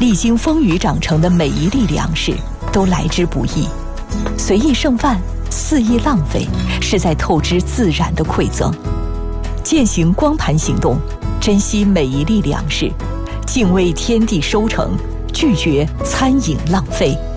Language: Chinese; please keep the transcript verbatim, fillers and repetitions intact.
历经风雨长成的每一粒粮食都来之不易，随意剩饭，肆意浪费，是在透支自然的馈赠。践行光盘行动，珍惜每一粒粮食，敬畏天地收成，拒绝餐饮浪费。